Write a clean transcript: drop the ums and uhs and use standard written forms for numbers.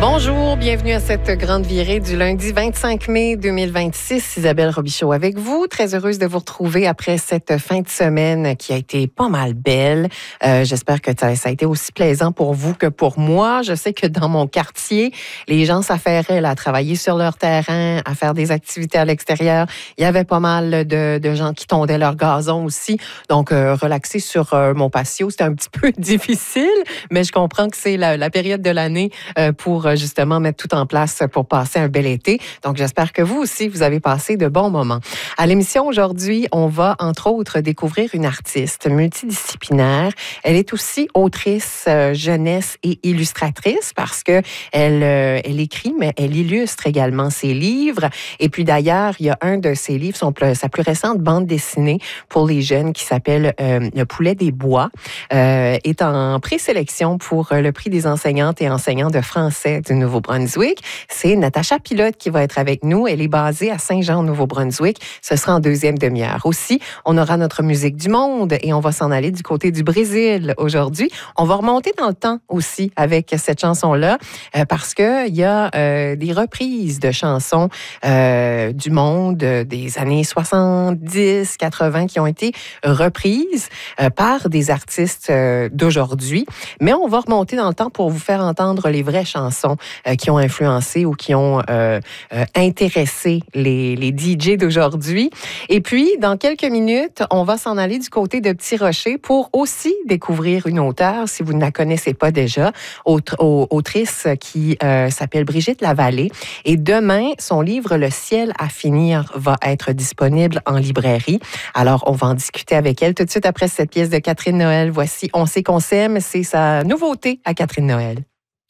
Bonjour, bienvenue à cette grande virée du lundi 25 mai 2026. Isabelle Robichaud avec vous. Très heureuse de vous retrouver après cette fin de semaine qui a été pas mal belle. J'espère que ça a été aussi plaisant pour vous que pour moi. Je sais que dans mon quartier, les gens s'affairaient là, à travailler sur leur terrain, à faire des activités à l'extérieur. Il y avait pas mal de gens qui tondaient leur gazon aussi. Donc, relaxer sur mon patio, c'était un petit peu difficile, mais je comprends que c'est la période de l'année pour justement mettre tout en place pour passer un bel été. Donc, j'espère que vous aussi, vous avez passé de bons moments. À l'émission aujourd'hui, on va, entre autres, découvrir une artiste multidisciplinaire. Elle est aussi autrice jeunesse et illustratrice parce que elle écrit, mais elle illustre également ses livres. Et puis d'ailleurs, il y a un de ses livres, sa plus récente bande dessinée pour les jeunes qui s'appelle Le poulet des bois, est en présélection pour le prix des enseignantes et enseignants de français du Nouveau-Brunswick. C'est Natacha Pilote qui va être avec nous. Elle est basée à Saint-Jean, Nouveau-Brunswick. Ce sera en deuxième demi-heure. Aussi, on aura notre musique du monde et on va s'en aller du côté du Brésil aujourd'hui. On va remonter dans le temps aussi avec cette chanson-là parce qu'il y a des reprises de chansons du monde des années 70, 80 qui ont été reprises par des artistes d'aujourd'hui. Mais on va remonter dans le temps pour vous faire entendre les vraies chansons qui ont influencé ou qui ont intéressé les DJ d'aujourd'hui. Et puis, dans quelques minutes, on va s'en aller du côté de Petit Rocher pour aussi découvrir une auteure, si vous ne la connaissez pas déjà, autrice qui s'appelle Brigitte Lavallée. Et demain, son livre Le ciel à finir va être disponible en librairie. Alors, on va en discuter avec elle tout de suite après cette pièce de Catherine Noël. Voici On sait qu'on s'aime, c'est sa nouveauté à Catherine Noël.